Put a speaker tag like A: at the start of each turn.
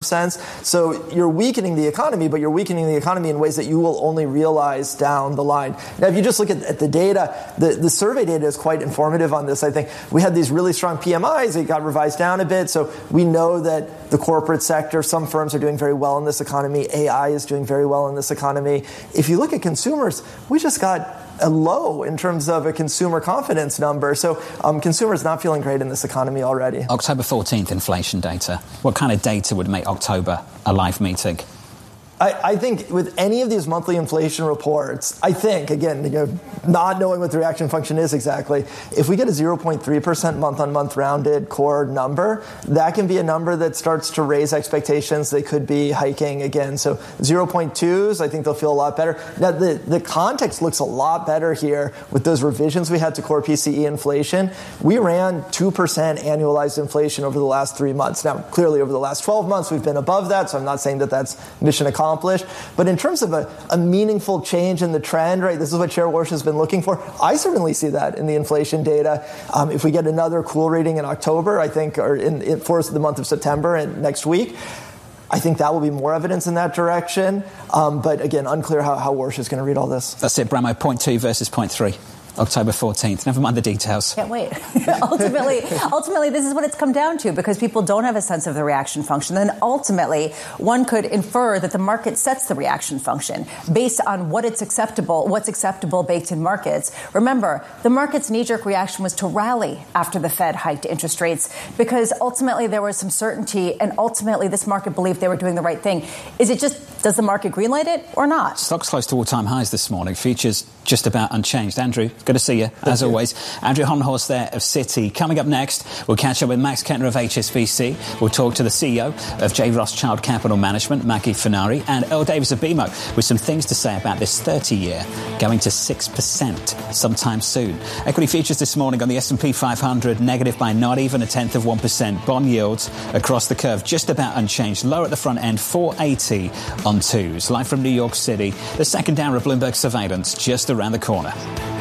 A: sense. So you're weakening the economy, but you're weakening the economy in ways that you will only realize down the line. Now, if you just look at the data, the survey data is quite informative on this. I think we had these really strong PMIs. It got revised down a bit. So we know that the corporate sector, some firms are doing very well in this economy. AI is doing very well in this economy. If you look at consumers, we just got a low in terms of a consumer confidence number. So consumers not feeling great in this economy already.
B: October 14th inflation data. What kind of data would make October a live meeting?
A: I think with any of these monthly inflation reports, I think, again, not knowing what the reaction function is exactly, if we get a 0.3% month-on-month rounded core number, that can be a number that starts to raise expectations. They could be hiking again. So 0.2s, I think they'll feel a lot better. Now, the context looks a lot better here with those revisions we had to core PCE inflation. We ran 2% annualized inflation over the last 3 months. Now, clearly over the last 12 months, we've been above that, so I'm not saying that that's mission accomplished. But in terms of a meaningful change in the trend, right, this is what Chair Warsh has been looking for. I certainly see that in the inflation data. If we get another cool reading in October, I think, or for the month of September and next week, I think that will be more evidence in that direction. But again, unclear how Warsh is going to read all this.
B: That's it, Bramo. Point 2 versus point 3. October 14th. Never mind the details.
C: Can't wait. Ultimately, this is what it's come down to, because people don't have a sense of the reaction function. Then ultimately, one could infer that the market sets the reaction function based on what's acceptable baked in markets. Remember, the market's knee-jerk reaction was to rally after the Fed hiked interest rates because ultimately there was some certainty, and ultimately this market believed they were doing the right thing. Does the market greenlight it or not?
B: Stocks close to all-time highs this morning. Futures just about unchanged. Andrew, good to see you, as always. Andrew Honhorst there of Citi. Coming up next, we'll catch up with Max Kettner of HSBC. We'll talk to the CEO of J. Rothschild Capital Management, Maggie Fenari, and Earl Davis of BMO with some things to say about this 30-year going to 6% sometime soon. Equity futures this morning on the S&P 500 negative by not even 0.1%. Bond yields across the curve just about unchanged. Lower at the front end, 480 on twos. Live from New York City, the second hour of Bloomberg Surveillance just around the corner.